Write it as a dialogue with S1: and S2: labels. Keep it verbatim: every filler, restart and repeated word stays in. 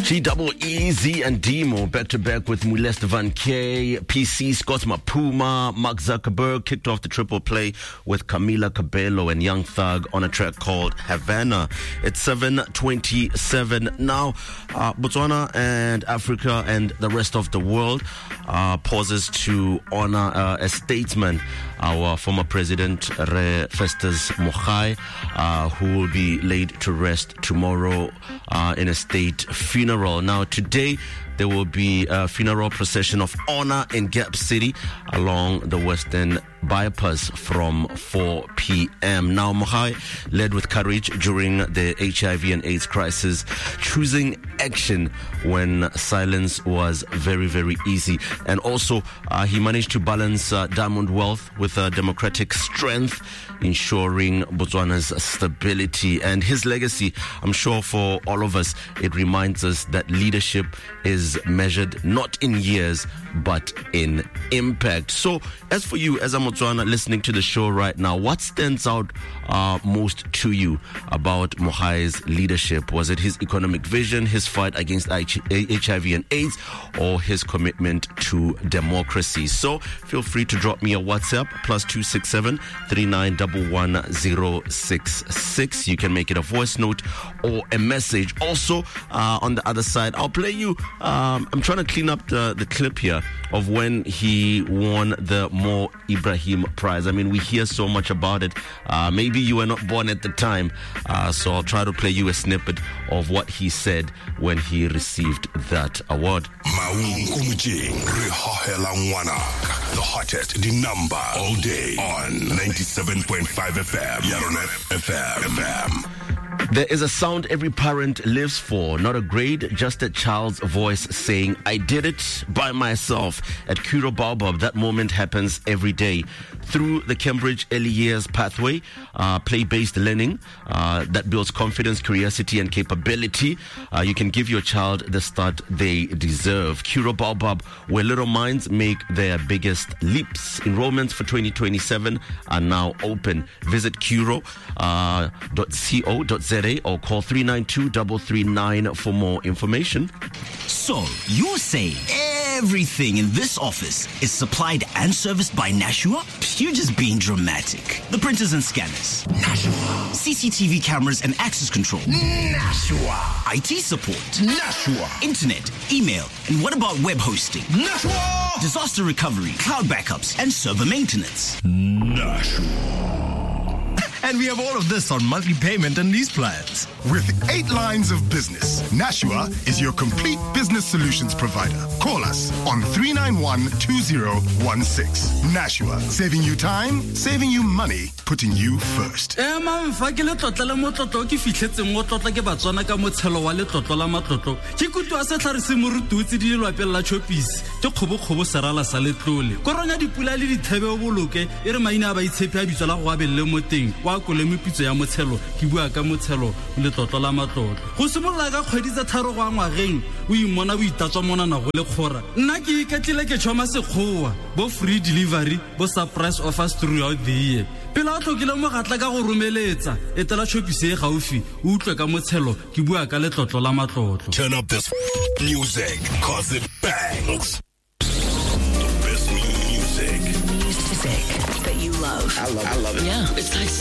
S1: G double E, Z and Demo back to back with Moleste Van K, P C, Scott Mapuma, Mark Zuckerberg kicked off the triple play with Camila Cabello and Young Thug on a track called Havana. It's seven twenty-seven now. Uh, Botswana and Africa and the rest of the world uh, pauses to honor uh, a statesman, our former president Re Festus Mogae, uh, who will be laid to rest tomorrow uh, in a state funeral. Now, today there will be a funeral procession of honor in Gap City along the Western Bypass from four p.m. Now, Mogae led with courage during the H I V and AIDS crisis, choosing action when silence was very, very easy. And also, uh, he managed to balance uh, diamond wealth with uh, democratic strength, ensuring Botswana's stability. And his legacy, I'm sure for all of us, it reminds us that leadership is measured not in years, but in impact. So, as for you, as a Motswana listening to the show right now, what stands out uh, most to you about Mogae's leadership? Was it his economic vision, his fight against H I V and AIDS, or his commitment to democracy? So, feel free to drop me a WhatsApp, plus two six seven, three nine one one zero six six. You can make it a voice note or a message. Also, uh, on the other side, I'll play you. Um, I'm trying to clean up the, the clip here of when he won the Mo Ibrahim Prize. I mean, we hear so much about it. Uh, maybe you were not born at the time, uh, so I'll try to play you a snippet of what he said when he received that award.
S2: The hottest, the number, all day on ninety-seven point five F M, Yarona F M.
S1: There is a sound every parent lives for, not a grade, just a child's voice saying, I did it by myself. At Curro Baobab, that moment happens every day. Through the Cambridge Early Years Pathway, uh, play-based learning uh, that builds confidence, curiosity, and capability, uh, you can give your child the start they deserve. Curro Baobab, where little minds make their biggest leaps. Enrollments for twenty twenty-seven are now open. Visit curro dot co dot za or call three nine two, three three nine for more information.
S3: So, you're saying everything in this office is supplied and serviced by Nashua? You're just being dramatic. The printers and scanners, Nashua. C C T V cameras and access control, Nashua. I T support, Nashua. Internet, email, and what about web hosting? Nashua. Disaster recovery, cloud backups, and server maintenance,
S2: Nashua.
S4: And we have all of this on monthly payment and lease plans.
S2: With eight lines of business, Nashua is your complete business solutions provider. Call us on three nine one, two zero one six. Nashua, saving you time, saving you money, putting you first.
S5: Eh ma mfa ke le tlotla le motlotlo ke fitlhetseng mo tlotla ke batswana ka motshelo wa le tlotlo la matlotlo ke kutu a se tlhare se morututsi di lwa pela chopisi ke khobo khobo serala sa letlole koronya dipula le dithebe o boloke e re maina ba itshepe a bitsala go abelle mo teng wa ko le mepitso ya motshelo ke bua ka motshelo le tlotlo la matlotlo go simolola ka kgwedi tsa tharo go ngwageng o imona bo itatswa mona na go le khora nna ke iketlile ke tshoma sekgowa bo free delivery bo surprise offers throughout the year pela o tlokile mo gatla ka go romeletsa etela chopisi e gaufi o utlwe ka motshelo ke bua ka le tlotlo la matlotlo.
S2: Turn up this music cause it bangs. The best music.
S6: Music that you love.
S7: I love it. I love it.
S6: Yeah. It's like